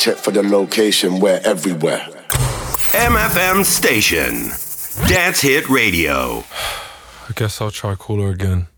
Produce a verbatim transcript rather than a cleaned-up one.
check for the location, we're everywhere. M F M station. Dance Hit Radio. I guess I'll try call her again.